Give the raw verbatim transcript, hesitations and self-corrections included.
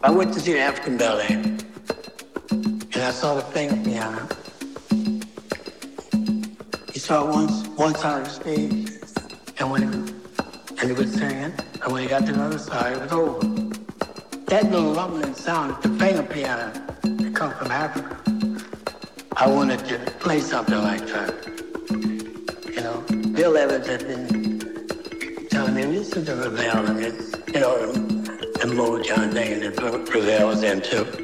I went to see the African Ballet, and I saw the famous piano. He saw it once, one side of the stage, and when he, and he was singing, and when he got to the other side, it was over. That little rumbling sound, the finger piano, that comes from Africa. I wanted to play something like that. You know, Bill Evans had been telling me, listen to Ravel, and it's, you know, and Mo John Dane that Ravel was into.